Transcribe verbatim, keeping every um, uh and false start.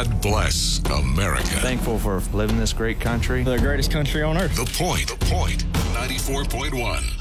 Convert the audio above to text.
God bless America. Thankful for living in this great country. The greatest country on earth. The Point. The Point. ninety-four point one.